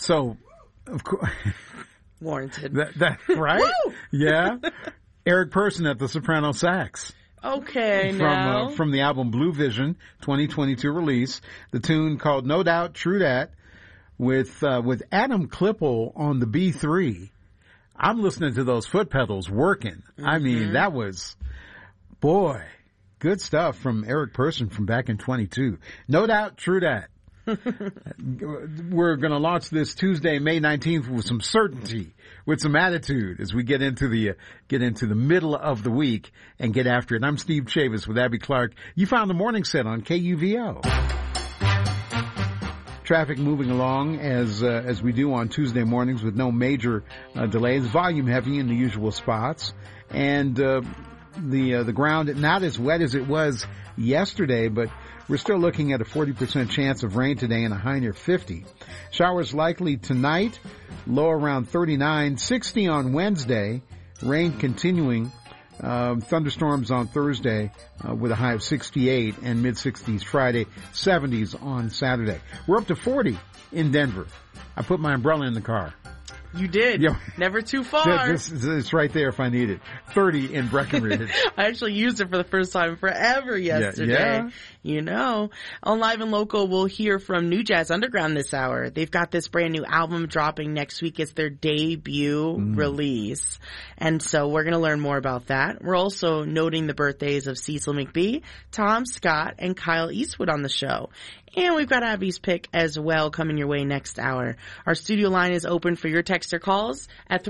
So, of course, warranted. That right? Yeah. Eric Person at the soprano sax. Okay, now. From the album Blue Vision, 2022 release. The tune called No Doubt, True Dat, with Adam Klippel on the B3. I'm listening to those foot pedals working. Mm-hmm. I mean, that was, boy, good stuff from Eric Person from back in 22. No Doubt, True Dat. We're going to launch this Tuesday, May 19th with some certainty, with some attitude as we get into the middle of the week and get after it. I'm Steve Chavis with Abby Clark. You found the morning set on KUVO. Traffic moving along as we do on Tuesday mornings with no major delays. Volume heavy in the usual spots, and the ground not as wet as it was yesterday, but we're still looking at a 40% chance of rain today and a high near 50. Showers likely tonight, low around 39, 60 on Wednesday, rain continuing, thunderstorms on Thursday with a high of 68 and mid-60s Friday, 70s on Saturday. We're up to 40 in Denver. I put my umbrella in the car. You did. Yeah. Never too far. It's right there if I need it. 30 in Breckenridge. I actually used it for the first time forever yesterday. Yeah. You know. On Live and Local, we'll hear from New Jazz Underground this hour. They've got this brand new album dropping next week. It's their debut release. And so we're going to learn more about that. We're also noting the birthdays of Cecil McBee, Tom Scott, and Kyle Eastwood on the show. And we've got Abby's pick as well coming your way next hour. Our studio line is open for your texter calls at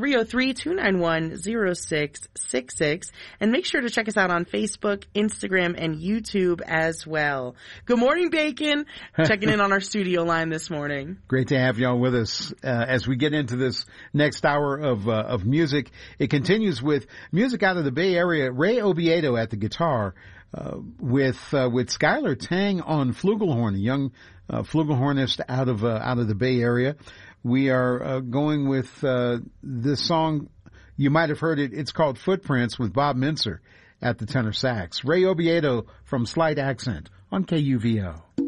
303-291-0666. And make sure to check us out on Facebook, Instagram, and YouTube as well. Good morning, Bacon. Checking in on our studio line this morning. Great to have y'all with us as we get into this next hour of music. It continues with music out of the Bay Area. Ray Oviedo at the guitar. With Skylar Tang on flugelhorn, a young flugelhornist out of the Bay Area. We are going with this song. You might have heard it. It's called Footprints with Bob Mincer at the tenor sax. Ray Oviedo from Slight Accent on KUVO.